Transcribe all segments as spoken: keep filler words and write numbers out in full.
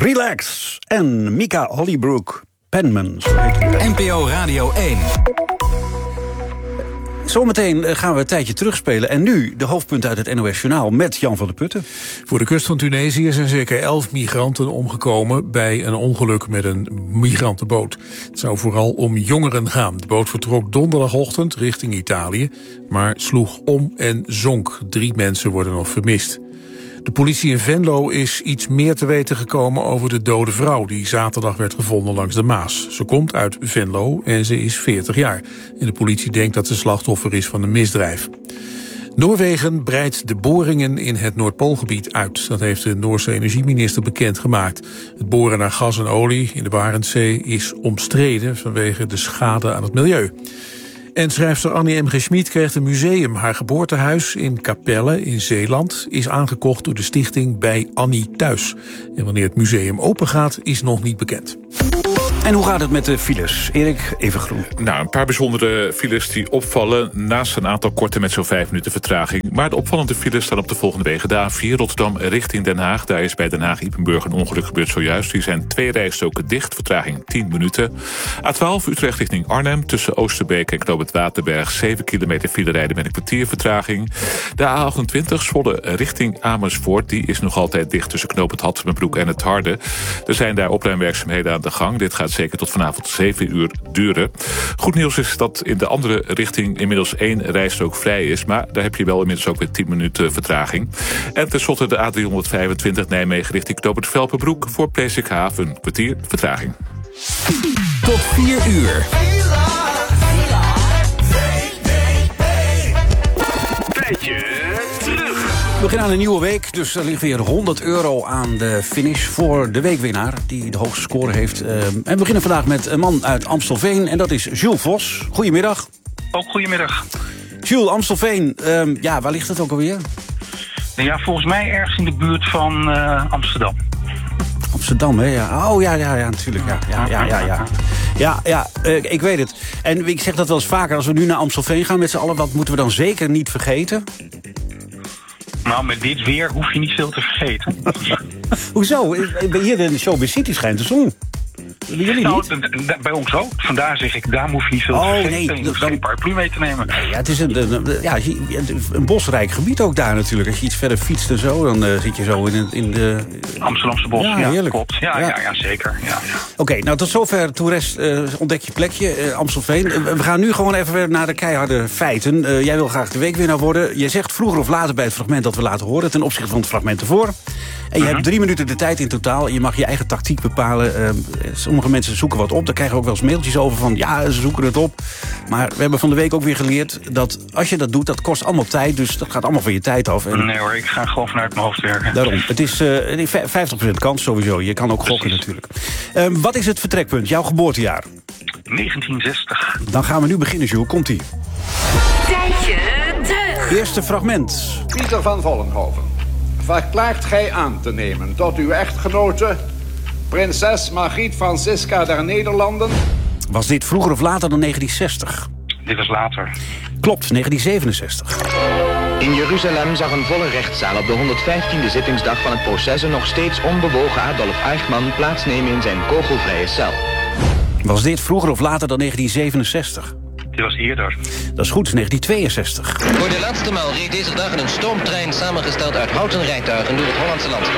Relax en Mika Hollybrook Penman. N P O Radio één. Zometeen gaan we een tijdje terugspelen. En nu de hoofdpunten uit het N O S Journaal met Jan van der Putten. Voor de kust van Tunesië zijn zeker elf migranten omgekomen bij een ongeluk met een migrantenboot. Het zou vooral om jongeren gaan. De boot vertrok donderdagochtend richting Italië, maar sloeg om en zonk. Drie mensen worden nog vermist. De politie in Venlo is iets meer te weten gekomen over de dode vrouw die zaterdag werd gevonden langs de Maas. Ze komt uit Venlo en ze is veertig jaar. En de politie denkt dat ze slachtoffer is van een misdrijf. Noorwegen breidt de boringen in het Noordpoolgebied uit. Dat heeft de Noorse energieminister bekendgemaakt. Het boren naar gas en olie in de Barentszee is omstreden vanwege de schade aan het milieu. En schrijfster Annie M G. Schmid krijgt een museum. Haar geboortehuis in Capelle in Zeeland is aangekocht door de stichting Bij Annie Thuis. En wanneer het museum open gaat, is nog niet bekend. En hoe gaat het met de files? Erik Evengroen. Nou, een paar bijzondere files die opvallen, naast een aantal korte met zo'n vijf minuten vertraging. Maar de opvallende files staan op de volgende wegen. De A vier Rotterdam richting Den Haag. Daar is bij Den Haag-Ypenburg een ongeluk gebeurd zojuist. Hier zijn twee rijstroken dicht, vertraging tien minuten. A twaalf Utrecht richting Arnhem. Tussen Oosterbeek en Knoop het Waterberg. zeven kilometer file rijden met een kwartier vertraging. De A achtentwintig Zwolle richting Amersfoort. Die is nog altijd dicht tussen Knoop het Hattemerbroek en het Harde. Er zijn daar opruimwerkzaamheden aan de gang. Dit gaat zeker tot vanavond zeven uur duren. Goed nieuws is dat in de andere richting inmiddels één rijstrook vrij is. Maar daar heb je wel inmiddels ook weer tien minuten vertraging. En tenslotte de A driehonderdvijfentwintig Nijmegen richting Knoop het Velpenbroek. Voor Presikhaven een kwartier vertraging. Tot vier uur. Tijdje terug. We beginnen aan een nieuwe week, dus er ligt weer honderd euro aan de finish voor de weekwinnaar, die de hoogste score heeft. Uh, en we beginnen vandaag met een man uit Amstelveen, en dat is Jules Vos. Goedemiddag. Ook goedemiddag. Jules, Amstelveen, uh, ja, waar ligt het ook alweer? Ja, volgens mij ergens in de buurt van uh, Amsterdam. Amsterdam, hè? Ja. Oh, ja, ja, ja, natuurlijk. Ja, ja, ja, ja. ja. Ja, ja, uh, ik weet het. En ik zeg dat wel eens vaker, als we nu naar Amstelveen gaan met z'n allen, wat moeten we dan zeker niet vergeten? Nou, met dit weer hoef je niet veel te vergeten. Hoezo? Hier in de Showbiz City schijnt de zon. Bij jullie nou, niet? d- d- bij ons ook. Vandaar zeg ik, daar hoef je niet veel Oh, te vergeten. nee, Je hoeft dan- geen paraplu mee te nemen. Nee, ja, het is een, een, ja, een bosrijk gebied ook daar natuurlijk. Als je iets verder fietst en zo, dan uh, zit je zo in, het, in de... Amsterdamse bos, Ja, ja, heerlijk. klopt. Ja, Ja. ja. Ja, zeker. Ja, ja. Oké, okay, nou tot zover toerist uh, ontdek je plekje, uh, Amstelveen. Uh, we gaan nu gewoon even weer naar de keiharde feiten. Uh, jij wil graag de weekwinnaar worden. Je zegt vroeger of later bij het fragment dat we laten horen, ten opzichte van het fragment ervoor. En je Uh-huh. hebt drie minuten de tijd in totaal. Je mag je eigen tactiek bepalen. Uh, sommige mensen zoeken wat op. Daar krijgen we ook wel eens mailtjes over van, ja, ze zoeken het op. Maar we hebben van de week ook weer geleerd dat als je dat doet, dat kost allemaal tijd. Dus dat gaat allemaal van je tijd af. En Nee hoor, ik ga gewoon vanuit mijn hoofd werken. daarom, het is uh, vijftig procent kans sowieso. Je kan ook gokken Precies. natuurlijk. Uh, wat is het vertrekpunt? Jouw geboortejaar? negentien zestig. Dan gaan we nu beginnen, Jules. Komt-ie. Tijdje terug. Eerste fragment. Pieter van Vollenhoven, verklaart gij aan te nemen tot uw echtgenote, prinses Margriet Francisca der Nederlanden? Was dit vroeger of later dan negentien zestig? Dit was later. Klopt, negentien zevenenzestig. In Jeruzalem zag een volle rechtszaal op de honderdvijftiende zittingsdag van het proces een nog steeds onbewogen Adolf Eichmann plaatsnemen in zijn kogelvrije cel. Was dit vroeger of later dan negentien zevenenzestig? Dit was eerder. Dat is goed, negentien tweeënzestig. Voor de laatste maal reed deze dag een stoomtrein samengesteld uit houten rijtuigen door het Hollandse land.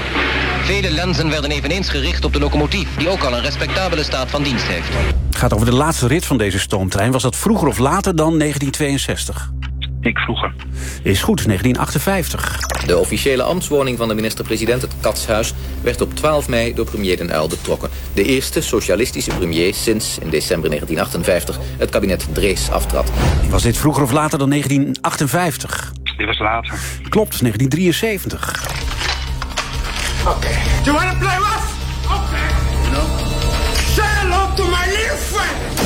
Vele lenzen werden eveneens gericht op de locomotief, die ook al een respectabele staat van dienst heeft. Het gaat over de laatste rit van deze stoomtrein. Was dat vroeger of later dan negentien tweeënzestig? Ik vroeger. Is goed, negentien achtenvijftig. De officiële ambtswoning van de minister-president, het Katshuis, werd op twaalf mei door premier Den Uyl betrokken. De eerste socialistische premier sinds in december negentien achtenvijftig het kabinet Drees aftrad. Was dit vroeger of later dan negentien achtenvijftig? Dit was later. Klopt, negentien drieënzeventig. Oké. Okay. You wanna play rough? Oké. Okay. No. Say hello to my little friend.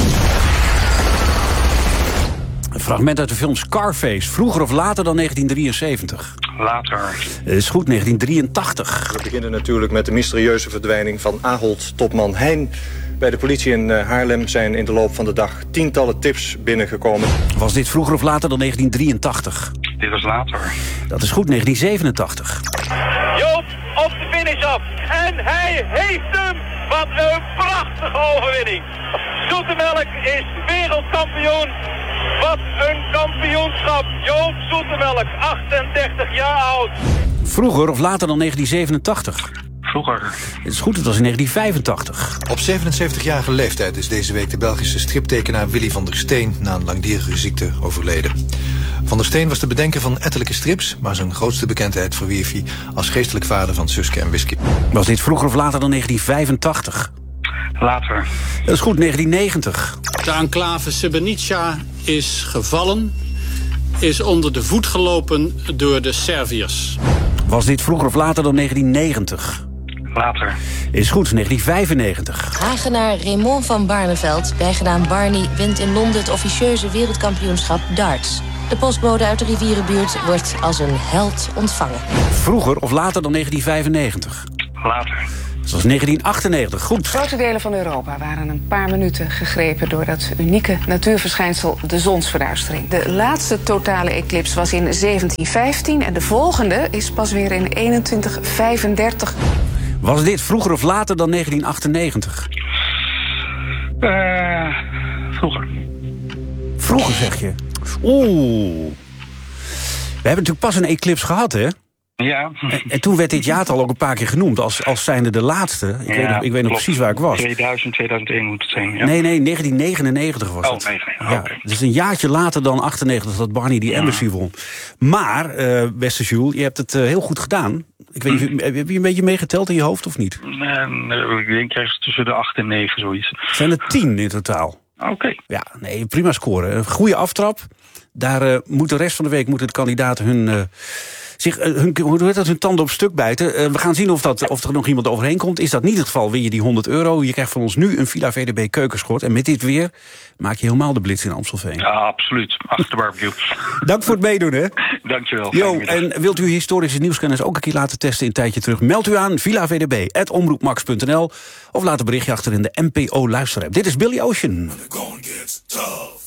Een fragment uit de film Scarface. Vroeger of later dan negentien drieënzeventig? Later. Is goed, negentien drieëntachtig. We beginnen natuurlijk met de mysterieuze verdwijning van Ahold-topman Hein. Bij de politie in Haarlem zijn in de loop van de dag tientallen tips binnengekomen. Was dit vroeger of later dan negentien drieëntachtig? Dit was later. Dat is goed, negentien zevenentachtig. Joop, op de finish af. En hij heeft hem. Wat een prachtige overwinning. Zoetemelk is wereldkampioen. Wat een kampioenschap. Joop Zoetemelk, achtendertig jaar oud. Vroeger of later dan negentien zevenentachtig? Vroeger. Het is goed, het was in negentien vijfentachtig. Op zevenenzeventigjarige leeftijd is deze week de Belgische striptekenaar Willy van der Steen na een langdurige ziekte overleden. Van der Steen was de bedenker van ettelijke strips, maar zijn grootste bekendheid verwierf hij als geestelijk vader van Suske en Whisky. Was dit vroeger of later dan negentien vijfentachtig? Later. Dat is goed, negentien negentig. De enclave Srebrenica is gevallen, is onder de voet gelopen door de Serviërs. Was dit vroeger of later dan negentien negentig? Later. Is goed, negentien vijfennegentig. Hagenaar Raymond van Barneveld, bijgenaam Barney, wint in Londen het officieuze wereldkampioenschap darts. De postbode uit de rivierenbuurt wordt als een held ontvangen. Vroeger of later dan negentien vijfennegentig? Later. Dat was negentien achtennegentig, goed. Grote delen van Europa waren een paar minuten gegrepen door dat unieke natuurverschijnsel, de zonsverduistering. De laatste totale eclips was in zeventien vijftien en de volgende is pas weer in eenentwintig vijfendertig. Was dit vroeger of later dan negentien achtennegentig? Uh, vroeger. Vroeger, zeg je? Oeh. We hebben natuurlijk pas een eclips gehad, hè? Ja. En, en toen werd dit jaartal ook een paar keer genoemd als, als zijnde de laatste. Ik ja, weet nog, ik weet nog precies waar ik was. tweeduizend, tweeduizend één moet het zijn, ja. Nee, nee, negentien negenennegentig was het. Oh, negenennegentig, ja, okay. Dus een jaartje later dan achtennegentig dat Barney die Embassy won. Maar, uh, beste Jules, je hebt het uh, heel goed gedaan. Ik weet niet, heb je een beetje meegeteld in je hoofd of niet? Nee, ik denk ergens tussen de acht en negen, zoiets. Zijn er tien in totaal. Oké. Okay. Ja, nee, prima scoren. Een goede aftrap. Daar uh, moet de rest van de week moeten de kandidaten hun... Uh, zich, uh, hun, hoe heet dat, hun tanden op stuk bijten. Uh, we gaan zien of, dat, of er nog iemand overheen komt. Is dat niet het geval, win je die honderd euro. Je krijgt van ons nu een Villa V D B keukenschort. En met dit weer maak je helemaal de blitz in Amstelveen. Ja, absoluut. Achter de barbecue. Dank voor het meedoen, hè. Dankjewel. Jo, en wilt u historische nieuwskennis ook een keer laten testen in een tijdje terug? Meld u aan villa v d b at omroepmax punt n l of laat een berichtje achter in de N P O luisterapp. Dit is Billy Ocean.